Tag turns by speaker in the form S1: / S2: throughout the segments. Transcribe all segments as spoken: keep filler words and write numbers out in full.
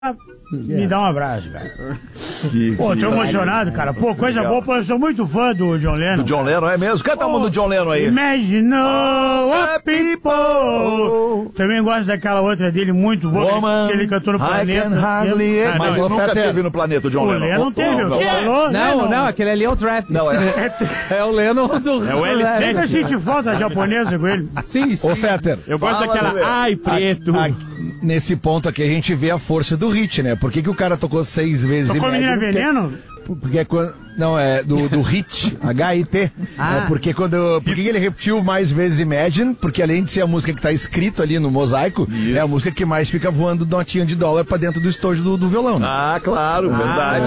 S1: Me dá um abraço, cara. Que, Pô, tô emocionado, cara. Pô, coisa boa, pô, eu sou muito fã do John Lennon.
S2: Do John Lennon, é mesmo? Canta uma do John Lennon aí.
S1: Imagine what people. Também gosto daquela outra dele, muito boa,
S2: Woman,
S1: que ele cantou no Planeta.
S2: Hardly... Ah, mas nunca Fetter. Teve no Planeta o John
S1: o
S2: Lennon.
S1: O Lennon teve,
S2: não,
S1: falou,
S3: não, não, não, aquele ali é o Trap.
S2: Não, é...
S3: é o Lennon do...
S1: É o L sete. Sempre senti falta japonesa com ele.
S3: Sim, sim.
S4: Ô, Fetter.
S5: Eu gosto Fala, daquela, meu. ai, preto.
S4: Aqui, aqui, nesse ponto aqui a gente vê a força do hit, né? Por que, que o cara tocou seis vezes
S1: Tocou
S4: e médio?
S1: Menina Veneno?
S4: Porque é quando... Não, é do, do hit, H I T. Ah. É porque quando. Por que ele repetiu mais vezes Imagine? Porque além de ser a música que tá escrito ali no mosaico, Isso. é a música que mais fica voando notinha de dólar pra dentro do estojo do, do violão, né?
S2: Ah, claro, ah, verdade.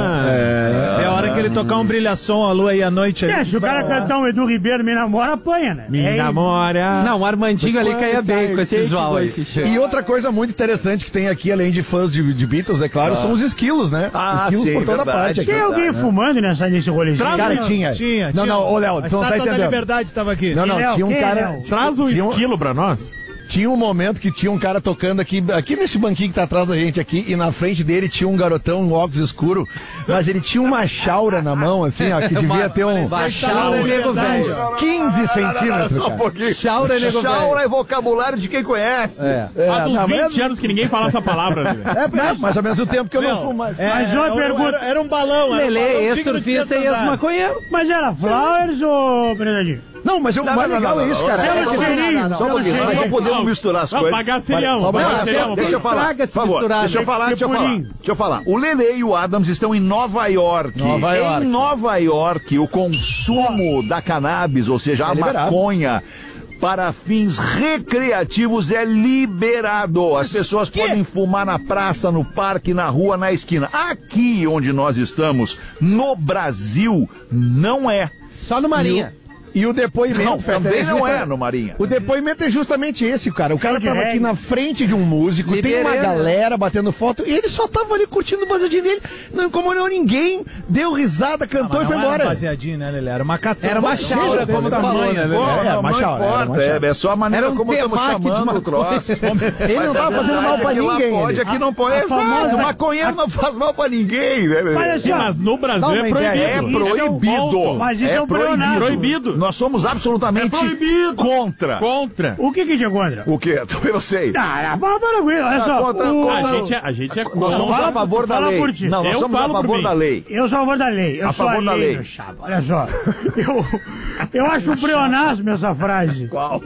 S6: É... é a hora que ele tocar um brilhação, a lua e a noite.
S1: É, se o cara cantar um Edu Ribeiro, Me Namora, apanha, né?
S5: Me é namora.
S3: Não, o Armandinho ali caia bem com esse visual aí.
S4: E outra coisa muito interessante que tem aqui, além de fãs de, de Beatles, é claro, ah. são os esquilos, né?
S2: Ah,
S4: esquilos
S2: sim,
S4: por toda
S2: verdade,
S4: parte.
S1: Tem
S4: verdade,
S1: alguém
S4: né?
S1: fumando nessa, nesse rolezinho?
S4: Cara, tinha.
S6: Tinha,
S4: Não,
S6: tinha.
S4: não, ô Léo, tu não tá entendendo.
S6: A Liberdade tava aqui.
S4: Não, não,
S1: Léo,
S4: tinha um
S1: quem,
S4: cara...
S1: Léo?
S5: Traz um
S4: tinha um...
S5: esquilo pra nós.
S4: Tinha um momento que tinha um cara tocando aqui, aqui nesse banquinho que tá atrás da gente aqui, e na frente dele tinha um garotão, um óculos escuro, mas ele tinha uma chaura na mão, assim, ó, que devia ter um...
S3: Chaura é nego velho.
S4: quinze centímetros,
S2: Só um pouquinho.
S3: Chaura é nego velho.
S2: Chaura é vocabulário de quem conhece.
S3: É.
S4: É,
S5: Faz uns
S4: não,
S5: vinte
S4: mas...
S5: anos que ninguém fala essa palavra.
S4: É, é, mais ou menos o tempo que eu não, não fumo mais.
S6: É,
S1: mas uma
S6: era,
S1: pergunta...
S6: Era, era um balão, era
S3: Lelê,
S6: um balão
S3: ex-surfista e ex-maconheiro.
S1: Mas era Flowers ou Bernardinho?
S4: Não, mas o mais legal é isso, cara.
S1: Pelo cheirinho.
S2: Só um pouquinho, nós não podemos misturar as
S5: Não,
S2: coisas.
S5: pagar cereal.
S2: Deixa eu falar, por favor, deixa eu falar, deixa eu falar. Deixa eu falar. O Lelê e o Adams estão em Nova York.
S4: Nova York.
S2: Em Nova York, o consumo da cannabis, ou seja, a maconha, para fins recreativos é liberado. As pessoas podem fumar na praça, no parque, na rua, na esquina. Aqui onde nós estamos, no Brasil, não é.
S3: Só no Marinha.
S4: E o depoimento,
S2: Não,
S4: Fetter,
S2: também
S4: é
S2: não
S4: justa...
S2: é no Marinha.
S4: O depoimento é justamente esse, cara. O cara tava aqui na frente de um músico,
S3: Liberei,
S4: tem uma
S3: né?
S4: galera batendo foto, e ele só tava ali curtindo o baseadinho dele, não incomodou ninguém, deu risada, cantou
S6: ah,
S4: e foi
S6: não
S4: embora.
S6: Era um baseadinho, né, Lelê? Era uma catana.
S3: Era uma chaura, como tu falou, né, Lelê?
S2: Pô,
S4: É,
S2: não,
S4: uma
S2: não
S4: chaura,
S2: importa,
S4: era uma chaura.
S2: é, é só a maneira
S3: Era um
S2: como estamos
S3: temaki de
S2: chamando o
S3: maconha.
S2: troço.
S4: Ele não tava fazendo mal pra ninguém.
S2: Pode, aqui não pode. Exato,
S1: famosa-
S2: maconheiro não faz mal pra ninguém, né, Lelê?
S1: Mas assim, ó,
S5: Mas no Brasil
S4: Dá
S5: é
S4: uma
S5: proibido.
S4: ideia.
S2: É
S1: Isso
S2: proibido.
S1: Mas isso é um
S2: proibido.
S1: pleonasmo.
S5: Proibido.
S2: Nós somos absolutamente
S5: É proibido.
S2: contra.
S5: Contra.
S1: o que que te contra?
S2: O quê? Eu não sei.
S1: Ah, para, para com isso, olha só.
S2: contra-
S1: o-
S2: contra-
S5: A gente é, a gente é
S2: Nós
S5: contra.
S2: somos
S1: Fala-
S2: a favor da
S1: fala
S2: lei.
S1: por ti.
S2: Não, nós
S5: Eu
S2: somos a
S5: falo por
S2: favor
S5: mim.
S2: da lei.
S1: Eu sou a favor da lei. Eu
S2: A
S1: sou a
S2: favor da
S1: lei,
S2: lei.
S1: meu chapa. Olha só. Eu, eu acho um pleonasmo essa frase.
S2: Qual?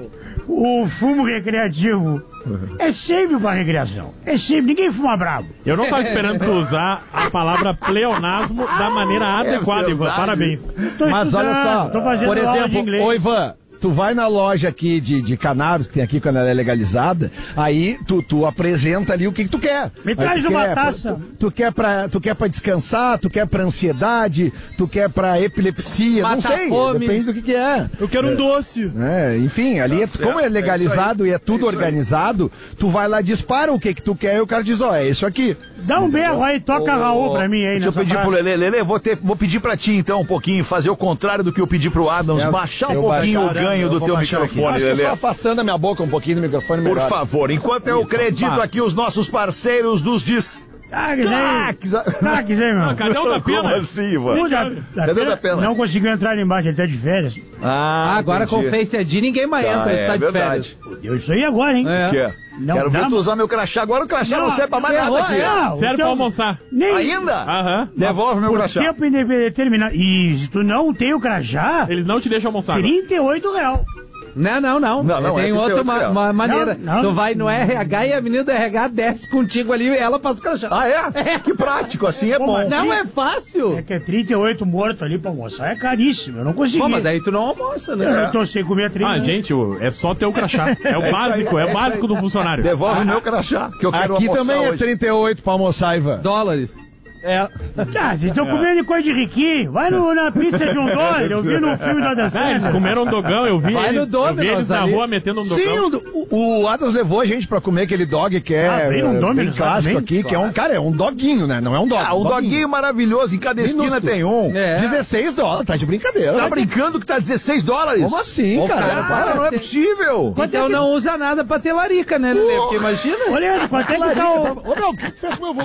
S1: O fumo recreativo é sempre pra recreação. É sempre. Ninguém fuma brabo.
S5: Eu não tava esperando tu usar a palavra pleonasmo da maneira adequada, Ivan.
S2: verdade.
S5: Parabéns.
S1: Tô
S4: Mas olha
S1: estudando,
S4: só,
S1: tô fazendo
S4: por
S1: aula de
S4: exemplo,
S1: inglês.
S4: ô Ivan, tu vai na loja aqui de, de cannabis, que tem aqui quando ela é legalizada, aí tu, tu apresenta ali o que, que tu quer.
S1: Me
S4: Aí
S1: traz
S4: tu
S1: uma
S4: quer,
S1: taça.
S4: Tu, tu, quer pra, tu quer pra descansar, tu quer pra ansiedade, tu quer pra epilepsia, não
S3: Matar
S4: sei,
S3: fome.
S4: depende do que que é.
S6: Eu quero um doce.
S4: É, enfim, ali, é, como é legalizado e é tudo
S2: É isso aí.
S4: organizado, tu vai lá, dispara o que que tu quer e o cara diz, ó, é isso aqui.
S1: Dá um berro aí, toca Raul pra mim aí.
S2: Deixa eu
S1: nessa
S2: pedir
S1: frase.
S2: pro Lelê. Lelê, vou, ter, vou pedir pra ti então um pouquinho, fazer o contrário do que eu pedi pro Adams,
S4: Eu-
S2: baixar um
S4: eu
S2: pouquinho
S4: baixar,
S2: o ganho
S6: eu
S2: do
S6: vou
S2: teu
S6: baixar aqui.
S2: microfone,
S4: Acho que
S2: Lelê.
S4: só afastando a minha boca um pouquinho do microfone
S2: Por
S4: melhor.
S2: favor, enquanto eu acredito
S5: faz.
S2: aqui os nossos parceiros dos dis...
S1: Craques aí. Craques aí, meu.
S5: Cadê o da
S2: Como
S5: pena?
S2: assim, Ivan?
S1: O da- da
S2: Cadê o da
S1: Pena
S2: Pena?
S1: Não conseguiu entrar ali embaixo, ele tá de férias.
S2: Ah,
S3: Agora
S2: entendi.
S3: com Face I D ninguém mais entra,
S2: Ah,
S3: esse
S2: é
S3: tá de
S2: verdade.
S3: férias.
S1: Deu isso aí agora, hein?
S3: É.
S2: Quer?
S1: Não
S2: Quero ver
S1: dá-
S2: tu usar meu crachá. Agora o crachá não, serve pra mais nada aqui.
S1: Não,
S5: Serve
S1: então,
S5: pra almoçar.
S1: Nem
S2: Ainda?
S5: Aham.
S2: Devolve meu
S1: por
S2: crachá.
S1: tempo indeterminado. E se tu não tem o crachá,
S5: Eles não te deixam almoçar. agora.
S1: trinta e oito reais.
S3: Não, não, não.
S2: Não, não,
S3: Tem
S2: é
S3: outra
S2: trinta e oito
S3: ma
S2: reais.
S3: ma maneira.
S1: Não, não.
S3: Tu vai no R H e a menina do R H desce contigo ali e ela passa o crachá.
S2: Ah, é? Que prático, assim é
S1: Pô,
S2: bom.
S1: mas-
S3: Não é fácil.
S1: É que é trinta e oito morto ali pra almoçar, é caríssimo. Eu não consegui.
S3: Pô, mas daí tu não almoça, né?
S1: Eu tô sem comer trinta.
S5: Ah, gente, o- é só ter o crachá. É o básico, é o básico do funcionário.
S2: Devolve meu crachá, que eu quero
S4: Aqui
S2: almoçar
S4: também é
S2: hoje.
S4: trinta e oito pra almoçar, Ivan.
S3: Dólares.
S4: É.
S1: Ah, vocês estão comendo coisa de riquinho. Vai no, na pizza de um dólar. Eu vi no filme da Dan
S5: Ah, eles comeram um dogão, eu vi
S3: Vai
S5: eles,
S3: no
S5: eu vi eles
S3: Domino's
S5: na
S3: ali.
S5: rua metendo um dogão.
S4: Sim, o, o Adams levou a gente pra comer aquele dog que é
S1: Ah, bem no
S4: eh,
S1: Domino's,
S4: bem clássico
S1: também?
S4: aqui, que é um, cara, é um doguinho, né? Não é um dog.
S2: Ah, um doguinho maravilhoso, em cada esquina
S4: Minúsculo.
S2: tem um.
S3: É.
S4: dezesseis dólares, tá de brincadeira.
S2: Tá
S4: né?
S2: brincando que tá dezesseis dólares?
S4: Como assim,
S3: Ô,
S4: cara?
S3: cara,
S2: Para, não é
S3: Você-
S2: possível.
S3: Então não usa nada pra ter larica, né, Lelê? Porque imagina.
S1: Ô, Leandro, quanto é que tá o...
S4: Ô, meu, o que que fez com o meu